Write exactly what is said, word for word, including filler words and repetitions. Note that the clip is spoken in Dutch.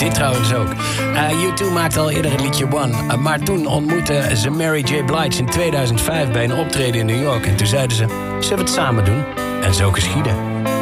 Dit trouwens ook. Uh, U twee maakte al eerder het liedje One. Uh, maar toen ontmoette ze Mary J. Blige in tweeduizend vijf bij een optreden in New York. En toen zeiden ze, zullen we het samen doen? En zo geschiedde.